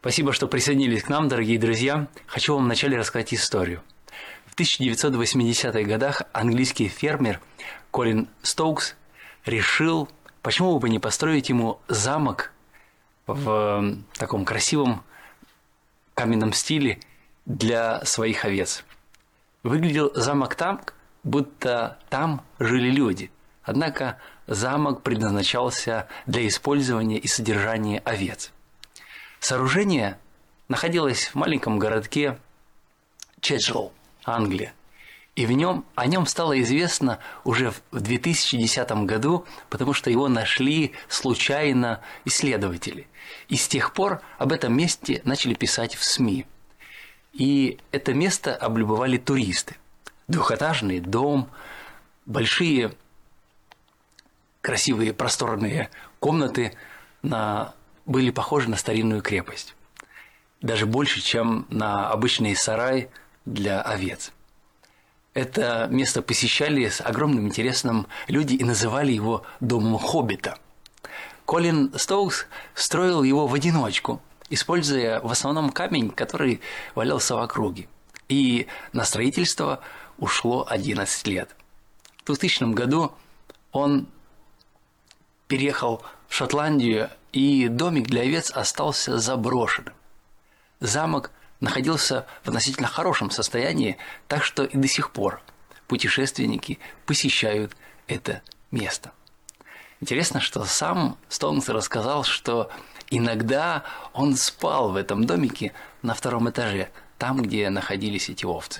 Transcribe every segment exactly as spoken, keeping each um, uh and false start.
Спасибо, что присоединились к нам, дорогие друзья. Хочу вам вначале рассказать историю. В тысяча девятьсот восьмидесятых годах английский фермер Колин Стоукс решил, почему бы не построить ему замок в таком красивом каменном стиле для своих овец. Выглядел замок так, будто там жили люди. Однако замок предназначался для использования и содержания овец. Сооружение находилось в маленьком городке Чеджел, Англия. И в нем, о нем стало известно уже в две тысячи десятом году, потому что его нашли случайно исследователи. И с тех пор об этом месте начали писать в СМИ. И это место облюбовали туристы. Двухэтажный дом, большие красивые просторные комнаты на, были похожи на старинную крепость. Даже больше, чем на обычный сарай для овец. Это место посещали с огромным интересом люди и называли его «домом хоббита». Колин Стоукс строил его в одиночку, используя в основном камень, который валялся в округе. И на строительство ушло одиннадцать лет. В двухтысячном году он переехал в Шотландию, и домик для овец остался заброшенным. Замок находился в относительно хорошем состоянии, так что и до сих пор путешественники посещают это место. Интересно, что сам Стоунс рассказал, что иногда он спал в этом домике на втором этаже, там, где находились эти овцы.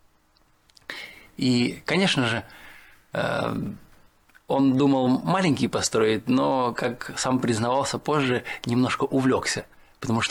И, конечно же, он думал маленький построить, но, как сам признавался позже, немножко увлекся, потому что